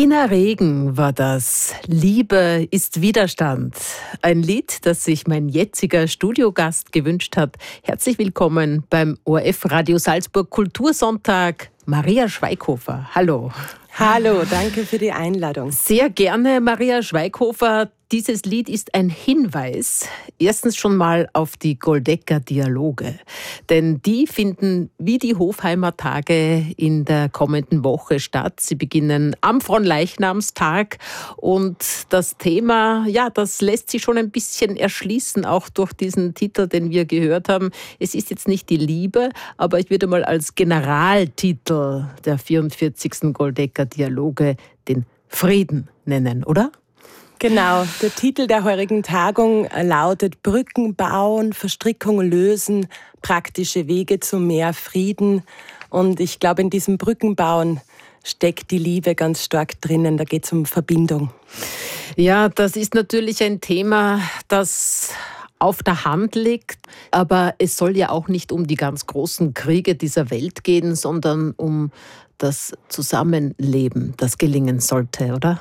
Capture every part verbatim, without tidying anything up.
Ena Regen war das. Liebe ist Widerstand. Ein Lied, das sich mein jetziger Studiogast gewünscht hat. Herzlich willkommen beim O R F Radio Salzburg Kultursonntag, Maria Schweighofer. Hallo. Hallo, danke für die Einladung. Sehr gerne, Maria Schweighofer. Dieses Lied ist ein Hinweis, erstens schon mal auf die Goldecker Dialoge. Denn die finden wie die Hofheimer Tage in der kommenden Woche statt. Sie beginnen am Fronleichnamstag und das Thema, ja, das lässt sich schon ein bisschen erschließen, auch durch diesen Titel, den wir gehört haben. Es ist jetzt nicht die Liebe, aber ich würde mal als Generaltitel der vierundvierzigsten Goldecker Dialoge den Frieden nennen, oder? Genau, der Titel der heurigen Tagung lautet Brücken bauen, Verstrickung lösen, praktische Wege zu mehr Frieden. Und ich glaube, in diesem Brückenbauen steckt die Liebe ganz stark drinnen. Da geht es um Verbindung. Ja, das ist natürlich ein Thema, das auf der Hand liegt. Aber es soll ja auch nicht um die ganz großen Kriege dieser Welt gehen, sondern um das Zusammenleben, das gelingen sollte, oder?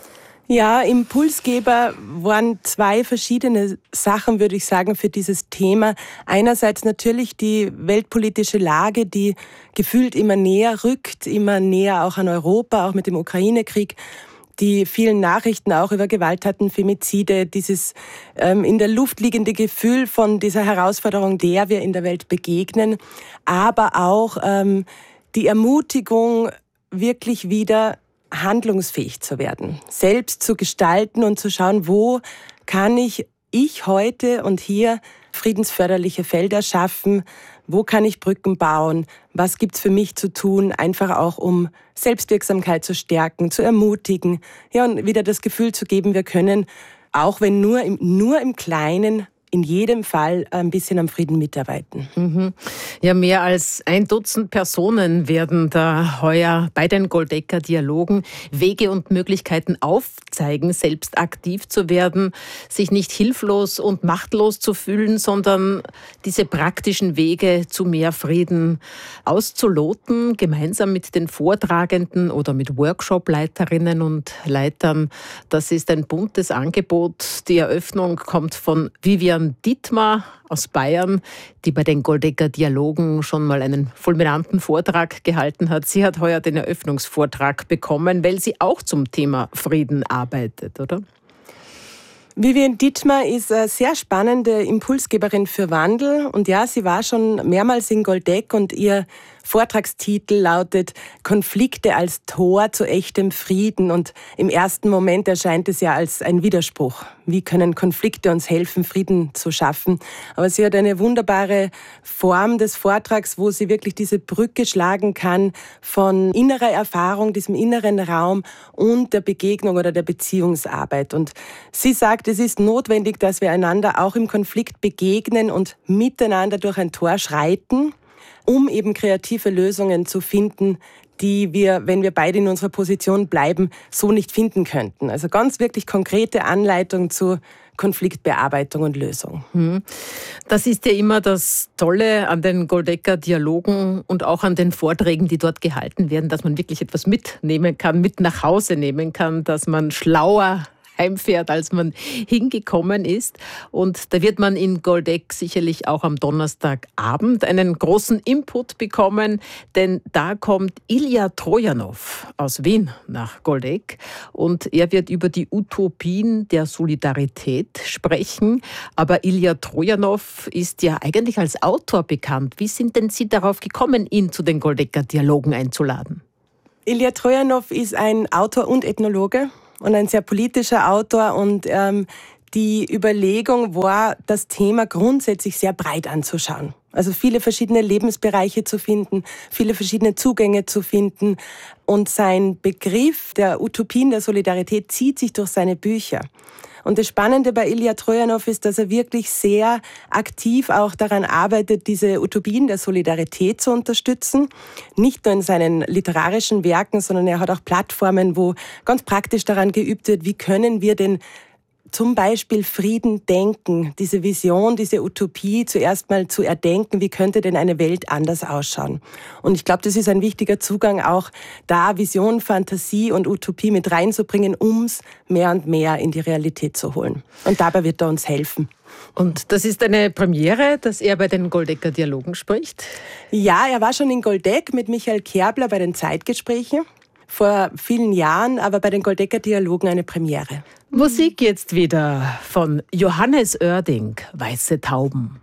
Ja, Impulsgeber waren zwei verschiedene Sachen, würde ich sagen, für dieses Thema. Einerseits natürlich die weltpolitische Lage, die gefühlt immer näher rückt, immer näher auch an Europa, auch mit dem Ukraine-Krieg. Die vielen Nachrichten auch über Gewalttaten, Femizide, dieses ähm, in der Luft liegende Gefühl von dieser Herausforderung, der wir in der Welt begegnen. Aber auch ähm, die Ermutigung, wirklich wieder handlungsfähig zu werden, selbst zu gestalten und zu schauen, wo kann ich, ich heute und hier friedensförderliche Felder schaffen, wo kann ich Brücken bauen, was gibt's für mich zu tun, einfach auch um Selbstwirksamkeit zu stärken, zu ermutigen, ja, und wieder das Gefühl zu geben, wir können, auch wenn nur im, nur im Kleinen, in jedem Fall ein bisschen am Frieden mitarbeiten. Mhm. Ja, mehr als ein Dutzend Personen werden da heuer bei den Goldecker Dialogen Wege und Möglichkeiten aufzeigen, selbst aktiv zu werden, sich nicht hilflos und machtlos zu fühlen, sondern diese praktischen Wege zu mehr Frieden auszuloten, gemeinsam mit den Vortragenden oder mit Workshop-Leiterinnen und Leitern. Das ist ein buntes Angebot. Die Eröffnung kommt von Vivian Dittmar aus Bayern, die bei den Goldecker Dialogen schon mal einen fulminanten Vortrag gehalten hat. Sie hat heuer den Eröffnungsvortrag bekommen, weil sie auch zum Thema Frieden arbeitet, oder? Vivian Dittmar ist eine sehr spannende Impulsgeberin für Wandel. Und ja, sie war schon mehrmals in Goldeck und ihr Vortragstitel lautet Konflikte als Tor zu echtem Frieden. Und im ersten Moment erscheint es ja als ein Widerspruch. Wie können Konflikte uns helfen, Frieden zu schaffen? Aber sie hat eine wunderbare Form des Vortrags, wo sie wirklich diese Brücke schlagen kann von innerer Erfahrung, diesem inneren Raum und der Begegnung oder der Beziehungsarbeit. Und sie sagt, es ist notwendig, dass wir einander auch im Konflikt begegnen und miteinander durch ein Tor schreiten, um eben kreative Lösungen zu finden, die wir, wenn wir beide in unserer Position bleiben, so nicht finden könnten. Also ganz wirklich konkrete Anleitung zu Konfliktbearbeitung und Lösung. Das ist ja immer das Tolle an den Goldecker Dialogen und auch an den Vorträgen, die dort gehalten werden, dass man wirklich etwas mitnehmen kann, mit nach Hause nehmen kann, dass man schlauer heimfährt, als man hingekommen ist. Und da wird man in Goldeck sicherlich auch am Donnerstagabend einen großen Input bekommen, denn da kommt Ilja Trojanow aus Wien nach Goldeck und er wird über die Utopien der Solidarität sprechen. Aber Ilja Trojanow ist ja eigentlich als Autor bekannt. Wie sind denn Sie darauf gekommen, ihn zu den Goldecker Dialogen einzuladen? Ilja Trojanow ist ein Autor und Ethnologe und ein sehr politischer Autor und ähm, die Überlegung war, das Thema grundsätzlich sehr breit anzuschauen. Also viele verschiedene Lebensbereiche zu finden, viele verschiedene Zugänge zu finden. Und sein Begriff der Utopien der Solidarität zieht sich durch seine Bücher. Und das Spannende bei Ilja Trojanow ist, dass er wirklich sehr aktiv auch daran arbeitet, diese Utopien der Solidarität zu unterstützen. Nicht nur in seinen literarischen Werken, sondern er hat auch Plattformen, wo ganz praktisch daran geübt wird, wie können wir denn zum Beispiel Frieden denken, diese Vision, diese Utopie zuerst mal zu erdenken, wie könnte denn eine Welt anders ausschauen. Und ich glaube, das ist ein wichtiger Zugang auch da, Vision, Fantasie und Utopie mit reinzubringen, um es mehr und mehr in die Realität zu holen. Und dabei wird er uns helfen. Und das ist eine Premiere, dass er bei den Goldecker Dialogen spricht? Ja, er war schon in Goldeck mit Michael Kerbler bei den Zeitgesprächen vor vielen Jahren, aber bei den Goldecker Dialogen eine Premiere. Musik jetzt wieder von Johannes Oerding, Weiße Tauben.